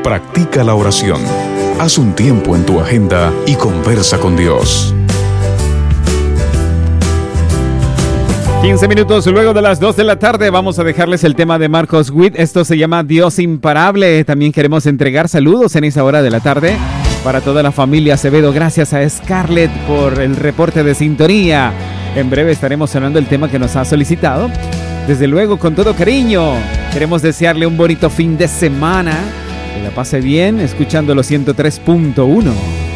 Practica la oración. Haz un tiempo en tu agenda y conversa con Dios. 15 minutos luego de las 2 de la tarde vamos a dejarles el tema de Marcos Witt. Esto se llama Dios imparable. También queremos entregar saludos en esa hora de la tarde para toda la familia Acevedo. Gracias a Scarlett por el reporte de sintonía. En breve estaremos sonando el tema que nos ha solicitado. Desde luego, con todo cariño, queremos desearle un bonito fin de semana. Que la pase bien escuchando los 103.1.